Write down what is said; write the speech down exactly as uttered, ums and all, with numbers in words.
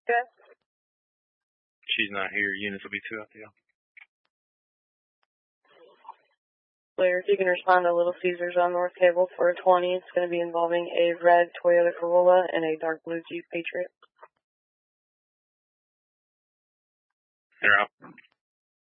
Okay. She's not here. Units will be two out there. Later, if you can respond to Little Caesars on North Cable for a twenty, it's going to be involving a red Toyota Corolla and a dark blue Jeep Patriot. They're out.